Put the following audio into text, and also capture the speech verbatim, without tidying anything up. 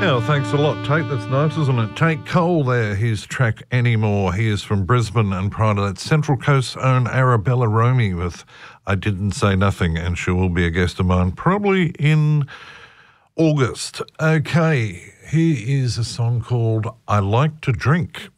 Yeah, thanks a lot, Tate. That's nice, isn't it? Tate Cole there, his track Anymore. He is from Brisbane, and prior to that, Central Coast's own Arabella Romy with I Didn't Say Nothing, and she will be a guest of mine probably in August. Okay, here is a song called I Like to Drink.